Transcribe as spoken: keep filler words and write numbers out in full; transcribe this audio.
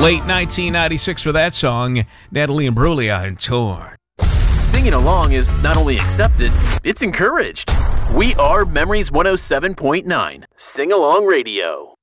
Late nineteen ninety-six for that song, Natalie Imbruglia and Torn. Singing along is not only accepted, it's encouraged. We are Memories one oh seven point nine, Sing Along Radio.